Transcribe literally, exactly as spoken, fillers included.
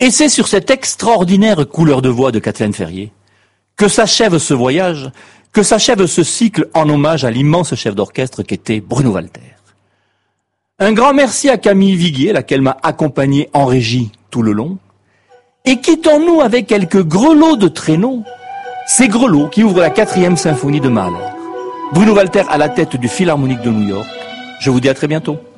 Et c'est sur cette extraordinaire couleur de voix de Kathleen Ferrier que s'achève ce voyage, que s'achève ce cycle en hommage à l'immense chef d'orchestre qu'était Bruno Walter. Un grand merci à Camille Viguier, laquelle m'a accompagné en régie tout le long. Et quittons-nous avec quelques grelots de traîneau, ces grelots qui ouvrent la quatrième symphonie de Mahler. Bruno Walter à la tête du Philharmonique de New York. Je vous dis à très bientôt.